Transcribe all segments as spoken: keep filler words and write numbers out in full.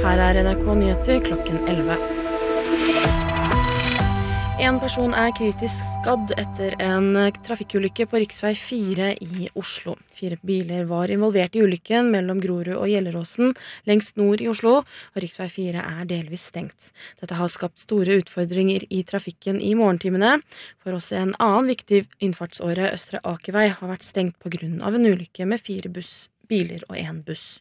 Her er N R K Nyheter klokken elleve. En person er kritisk skadd etter en trafikkulykke på riksvei fire i Oslo. Fire biler var involvert i ulykken mellom Grorud og Gjelleråsen lengst nord i Oslo, og riksvei fire er delvis stengt. Dette har skapt store utfordringer i trafikken i morgentimene. For også en annen viktig innfartsåre, Østre Akervei, har vært stengt på grunn av en ulykke med fire buss, biler og en buss.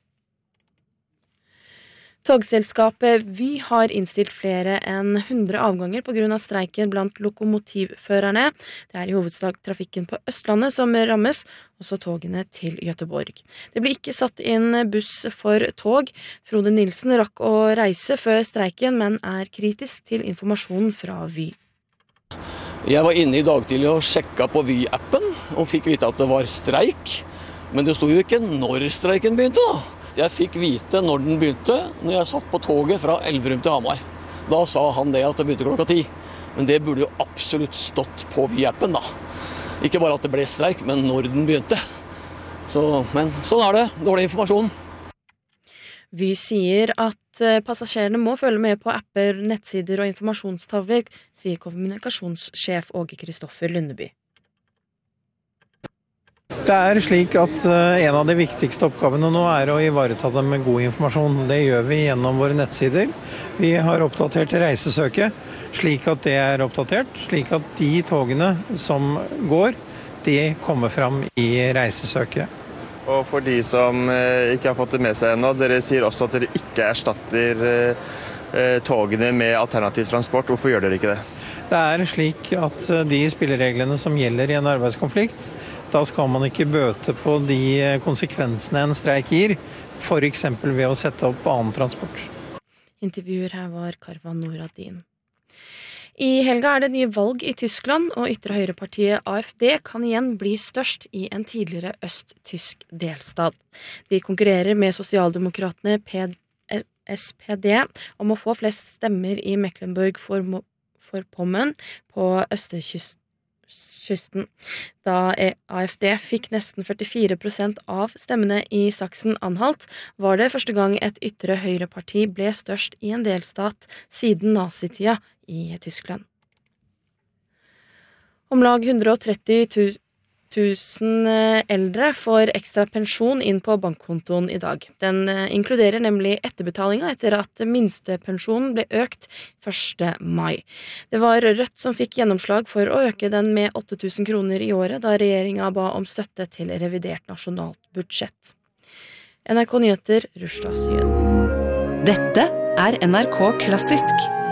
Togselskapet Vy har innstilt flere enn hundre avganger på grunn av streiken blant lokomotivførerne. Det er i hovedsak trafikken på Østlandet som rammes, også togene til Göteborg. Det blir ikke satt inn buss for tog. Frode Nilsen rakk å reise før streiken, men er kritisk til informasjonen fra Vy. Jeg var inne i dag tidlig og sjekka på Vy-appen og fikk vite at det var streik. Men det sto jo ikke når streiken begynte da. Jeg fikk vite når den begynte, når jeg satt på toget fra Elverum til Hamar. Da sa han det at det begynte klokka ti. Men det burde jo absolutt stått på Vy-appen da. Ikke bare at det ble streik, men når den begynte. Så, men sånn er det, dårlig informasjon. Vy sier at passasjerene må følge med på apper, nettsider og informasjonstavler, sier kommunikasjonssjef Åge Kristoffer Lundeby. Det er slik at en av de viktigste oppgavene nå er å ivareta dem med god informasjon. Det gjør vi gjennom våre nettsider. Vi har oppdatert reisesøket slik at det er oppdatert, slik at de togene som går, de kommer fram i reisesøket. Og for de som ikke har fått det med seg ennå, dere sier også at dere ikke erstatter togene med alternativ transport. Hvorfor gjør dere ikke det? Det er slik at de spillereglene som gjelder i en arbeidskonflikt, da skal man ikke bøte på de konsekvensene en streik gir, for eksempel ved å sette opp annen transport. Intervjuer her var Karvan Noradin. I helga er det nye valg i Tyskland, og ytre høyrepartiet A F D kan igjen bli størst i en tidligere øst-tysk delstat. De konkurrerer med sosialdemokratene S P D om å få flest stemmer i Mecklenburg-Vorpommern på østkysten. Da A F D fikk nesten førtifire prosent av stemmene i Sachsen-Anhalt, var det første gang et ytre høyreparti ble størst i en delstat siden nazitida i Tyskland. Om lag hundre og tretti tusen eldre får ekstra pensjon inn på bankkontoen i dag. Den inkluderer nemlig etterbetalinga etter at minstepensjonen ble økt første mai. Det var Rødt som fikk gjennomslag for å øke den med åtte tusen kroner i året, da regjeringa ba om støtte til revidert nasjonalt budsjett. N R K Nyheter, Rushda Syed. Dette er N R K Klassisk.